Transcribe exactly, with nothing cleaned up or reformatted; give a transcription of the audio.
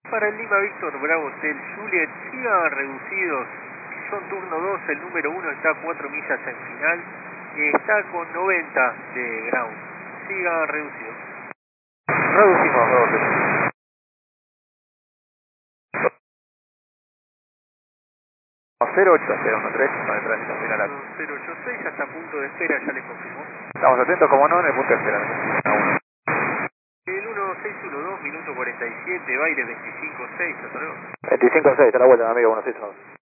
Para el Lima Víctor Bravo Hotel Juliet, siga reducidos. Son turno dos, el número uno está a cuatro millas en final. Eh, está con noventa de ground. Siga reducido. Reducimos, reducimos. cero ocho cero uno tres para el tránsito final. cero ocho seis, hasta punto de espera, ya les confirmó. Estamos atentos, como no, en el punto de espera. El uno seis uno dos, minuto cuarenta y siete, baile veinticinco seis, hasta luego. veinticinco seis, está la vuelta, amigo, uno seis uno dos.